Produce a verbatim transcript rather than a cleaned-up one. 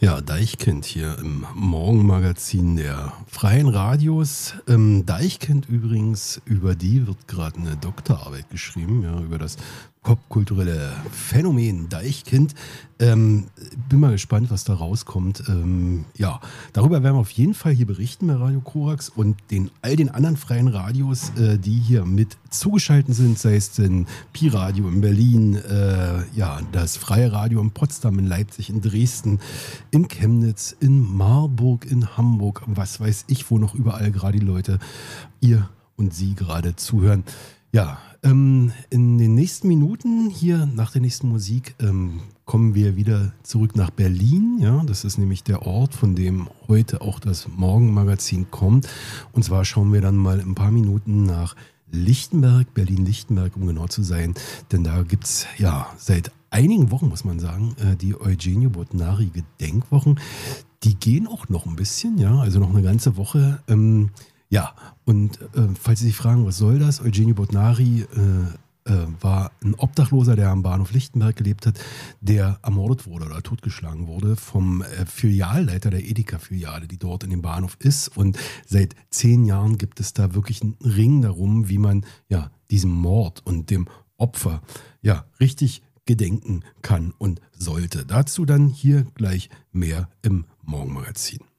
Ja, Deichkind hier im Morgenmagazin der Freien Radios. Ähm, Deichkind übrigens, über die wird gerade eine Doktorarbeit geschrieben, ja, über das popkulturelle Phänomen Deichkind. Ähm, bin mal gespannt, was da rauskommt. Ähm, ja, darüber werden wir auf jeden Fall hier berichten bei Radio Korax und den all den anderen freien Radios, äh, die hier mit zugeschaltet sind, sei es den Pi-Radio in Berlin, äh, ja, das Freie Radio in Potsdam, in Leipzig, in Dresden, in Chemnitz, in Marburg, in Hamburg, was weiß ich, wo noch überall gerade die Leute, ihr und sie gerade zuhören. Ja, ähm, in den nächsten Minuten hier nach der nächsten Musik ähm, kommen wir wieder zurück nach Berlin. Ja, das ist nämlich der Ort, von dem heute auch das Morgenmagazin kommt. Und zwar schauen wir dann mal in ein paar Minuten nach Lichtenberg, Berlin-Lichtenberg, um genau zu sein. Denn da gibt es ja seit einigen Wochen, muss man sagen, äh, die Eugenio Botnari Gedenkwochen. Die gehen auch noch ein bisschen, ja, also noch eine ganze Woche. Ähm, Ja, und äh, falls Sie sich fragen, was soll das? Eugenio Botnari äh, äh, war ein Obdachloser, der am Bahnhof Lichtenberg gelebt hat, der ermordet wurde oder totgeschlagen wurde vom äh, Filialleiter der Edeka-Filiale, die dort in dem Bahnhof ist. Und seit zehn Jahren gibt es da wirklich einen Ring darum, wie man ja diesem Mord und dem Opfer ja richtig gedenken kann und sollte. Dazu dann hier gleich mehr im Morgenmagazin.